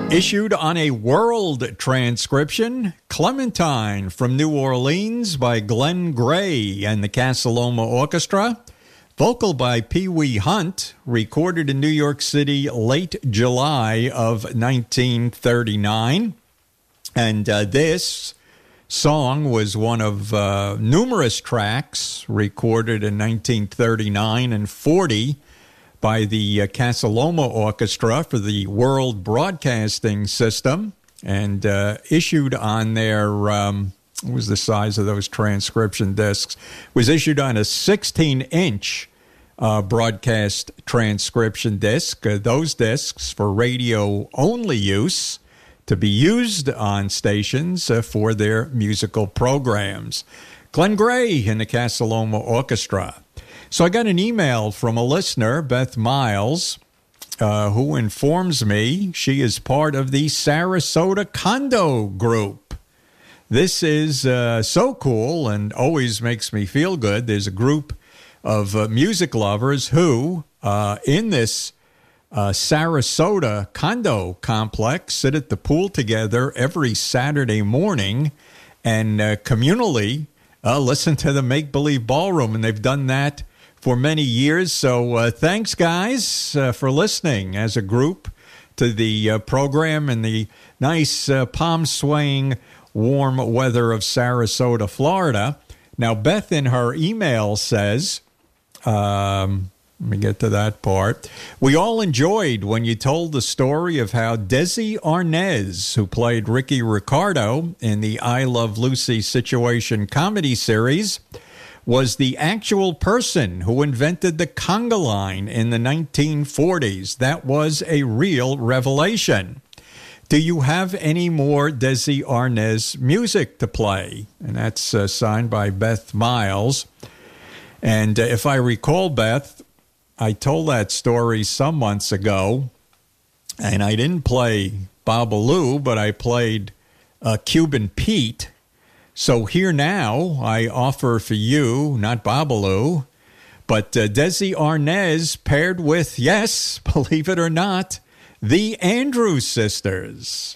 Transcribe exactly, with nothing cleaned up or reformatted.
Issued on a world transcription, Clementine from New Orleans by Glenn Gray and the Casa Loma Orchestra. Vocal by Pee Wee Hunt, recorded in New York City late July of nineteen thirty-nine. And uh, this song was one of uh, numerous tracks recorded in nineteen thirty-nine and forty by the uh, Casa Loma Orchestra for the World Broadcasting System, and uh, issued on their, um, what was the size of those transcription discs? Was issued on a sixteen-inch uh, broadcast transcription disc. Uh, those discs for radio-only use, to be used on stations uh, for their musical programs. Glenn Gray and the Casa Loma Orchestra. So I got an email from a listener, Beth Miles, uh, who informs me she is part of the Sarasota Condo Group. This is uh, so cool and always makes me feel good. There's a group of uh, music lovers who, uh, in this uh, Sarasota condo complex, sit at the pool together every Saturday morning and uh, communally uh, listen to the Make Believe Ballroom, and they've done that for many years. So uh, thanks, guys, uh, for listening as a group to the uh, program in the nice uh, palm-swaying warm weather of Sarasota, Florida. Now, Beth in her email says, um, let me get to that part. We all enjoyed when you told the story of how Desi Arnaz, who played Ricky Ricardo in the I Love Lucy situation comedy series, was the actual person who invented the conga line in the nineteen forties. That was a real revelation. Do you have any more Desi Arnaz music to play? And that's uh, signed by Beth Miles. And uh, if I recall, Beth, I told that story some months ago, and I didn't play Babalu, but I played uh, Cuban Pete. So here now, I offer for you, not Babalu, but uh, Desi Arnaz paired with, yes, believe it or not, the Andrews Sisters.